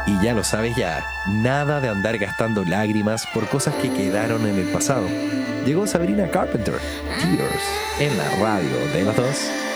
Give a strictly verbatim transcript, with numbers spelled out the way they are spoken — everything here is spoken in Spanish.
Y ya lo sabes ya, nada de andar gastando lágrimas por cosas que quedaron en el pasado. Llegó Sabrina Carpenter, Tears, en la radio de los dos.